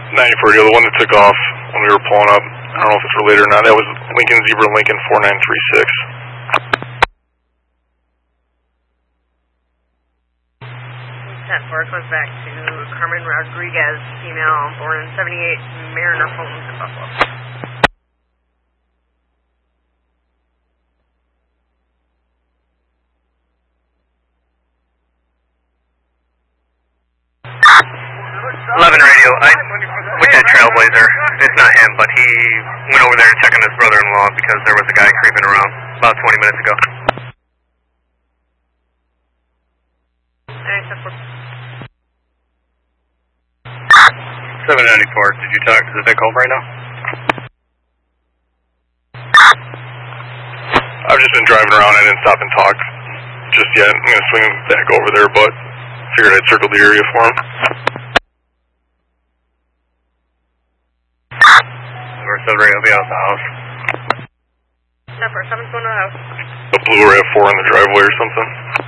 94, the one that took off when we were pulling up. I don't know if it's related or not. That was Lincoln Zebra Lincoln 4936. 10-4 goes back to Carmen Rodriguez, female, born in 78, Mariner Homes in Buffalo. Radio. I went to Trailblazer. It's not him, but he went over there to check on his brother-in-law because there was a guy creeping around about 20 minutes ago. 794. Did you talk to the Vic Home right now? I've just been driving around. I didn't stop and talk just yet. I'm going to swing back over there, but figured I'd circle the area for him. Will be out the house. 7's going to the house. A blue RAV4 in the driveway or something.